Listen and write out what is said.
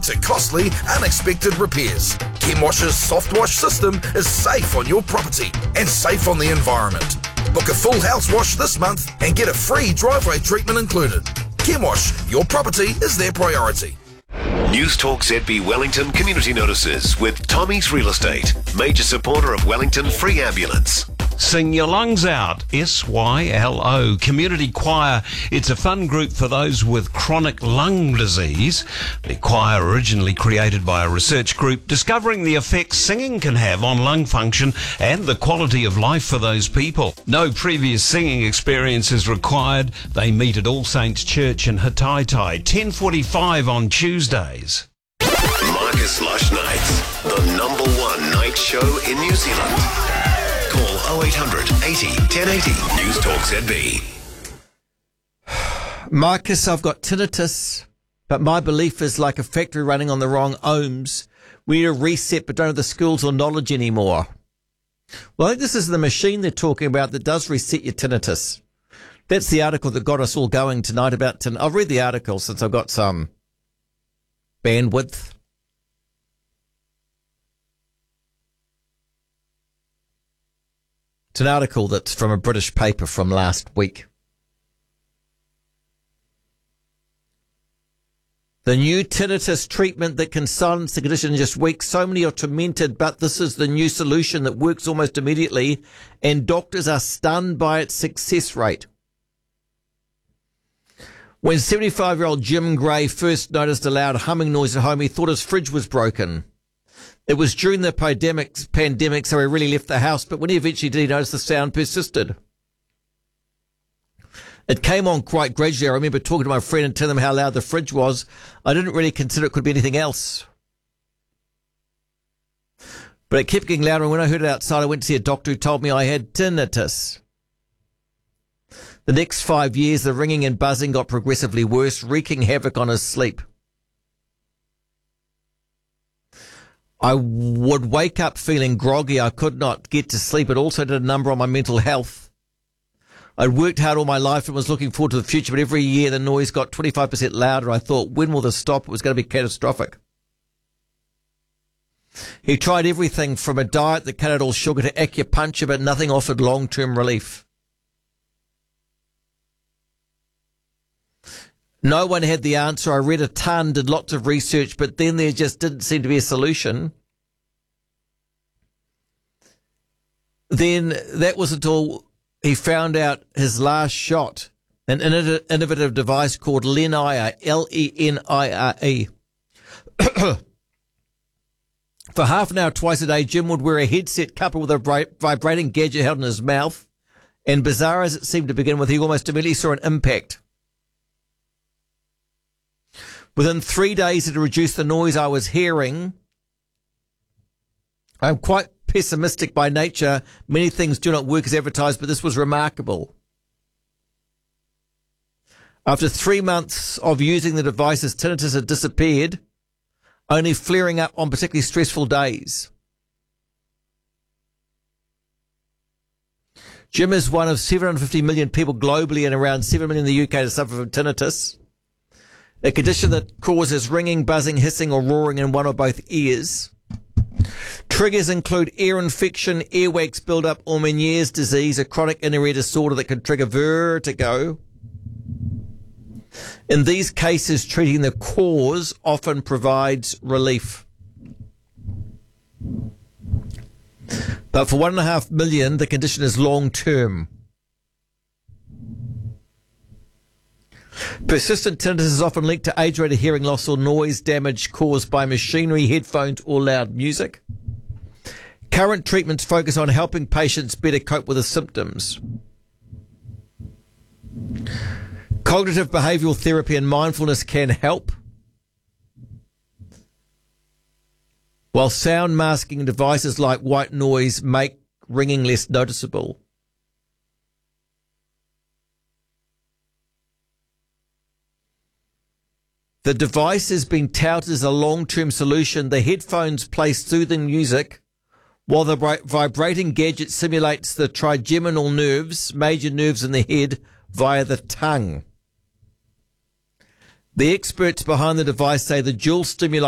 to costly, unexpected repairs. Chemwash's soft wash system is safe on your property and safe on the environment. Book a full house wash this month and get a free driveway treatment included. Chemwash, your property is their priority. News Talk ZB Wellington Community Notices with Tommy's Real Estate, major supporter of Wellington Free Ambulance. Sing Your Lungs Out, SYLO, Community Choir. It's a fun group for those with chronic lung disease. The choir originally created by a research group discovering the effects singing can have on lung function and the quality of life for those people. No previous singing experience is required. They meet at All Saints Church in Hataitai, 10:45 on Tuesdays. Marcus Lush Nights, the #1 night show in New Zealand. Call 0800 80 1080 News Talk ZB. Marcus, I've got tinnitus, but my belief is like a factory running on the wrong ohms. We need a reset, but don't have the skills or knowledge anymore. Well, I think this is the machine they're talking about that does reset your tinnitus. That's the article that got us all going tonight about tinnitus. I'll read the article since I've got some bandwidth. It's an article that's from a British paper from last week. The new tinnitus treatment that can silence the condition in just weeks. So many are tormented, but this is the new solution that works almost immediately, and doctors are stunned by its success rate. When 75-year-old Jim Gray first noticed a loud humming noise at home, he thought his fridge was broken. It was during the pandemic, so he really left the house, but when he eventually did, he noticed the sound persisted. It came on quite gradually. I remember talking to my friend and telling him how loud the fridge was. I didn't really consider it could be anything else. But it kept getting louder, and when I heard it outside, I went to see a doctor who told me I had tinnitus. The next 5 years, the ringing and buzzing got progressively worse, wreaking havoc on his sleep. I would wake up feeling groggy. I could not get to sleep. It also did a number on my mental health. I'd worked hard all my life and was looking forward to the future, but every year the noise got 25% louder. I thought, when will this stop? It was going to be catastrophic. He tried everything from a diet that cut out all sugar to acupuncture, but nothing offered long-term relief. No one had the answer. I read a ton, did lots of research, but then there just didn't seem to be a solution. Then that wasn't all. He found out his last shot, an innovative device called Lenire, Lenire. For half an hour twice a day, Jim would wear a headset coupled with a vibrating gadget held in his mouth, and bizarre as it seemed to begin with, he almost immediately saw an impact. Within 3 days, it had reduced the noise I was hearing. I'm quite pessimistic by nature. Many things do not work as advertised, but this was remarkable. After 3 months of using the devices, tinnitus had disappeared, only flaring up on particularly stressful days. Jim is one of 750 million people globally and around 7 million in the UK to suffer from tinnitus, a condition that causes ringing, buzzing, hissing or roaring in one or both ears. Triggers include ear infection, earwax buildup, or Meniere's disease, a chronic inner ear disorder that can trigger vertigo. In these cases, treating the cause often provides relief. But for 1.5 million, the condition is long-term. Persistent tinnitus is often linked to age-related hearing loss or noise damage caused by machinery, headphones, or loud music. Current treatments focus on helping patients better cope with the symptoms. Cognitive behavioral therapy and mindfulness can help, while sound masking devices like white noise make ringing less noticeable. The device is being touted as a long-term solution. The headphones play soothing music, while the vibrating gadget simulates the trigeminal nerves, major nerves in the head, via the tongue. The experts behind the device say the dual stimuli